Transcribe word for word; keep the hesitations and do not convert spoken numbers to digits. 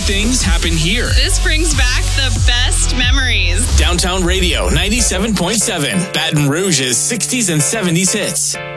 things happen here. This brings back the best memories. Downtown Radio ninety-seven point seven, Baton Rouge's sixties and seventies hits.